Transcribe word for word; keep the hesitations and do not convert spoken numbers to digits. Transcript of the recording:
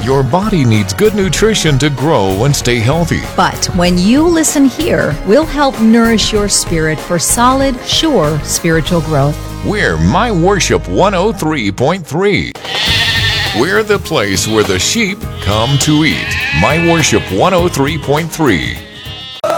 Your body needs good nutrition to grow and stay healthy. But when you listen here, we'll help nourish your spirit for solid, sure spiritual growth. We're My Worship one oh three point three. We're the place where the sheep come to eat. My Worship one oh three point three.